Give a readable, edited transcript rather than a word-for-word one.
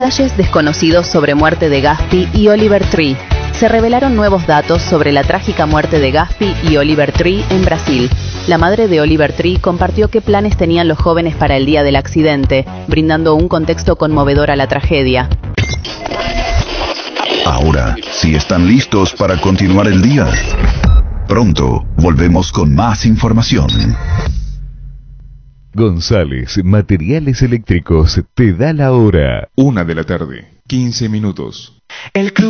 Detalles desconocidos sobre muerte de Gaspi y Oliver Tree. Se revelaron nuevos datos sobre la trágica muerte de Gaspi y Oliver Tree en Brasil. La madre de Oliver Tree compartió qué planes tenían los jóvenes para el día del accidente, brindando un contexto conmovedor a la tragedia. Ahora, si están listos para continuar el día, pronto volvemos con más información. González Materiales Eléctricos te da la hora. 1 de la tarde, 15 minutos. El club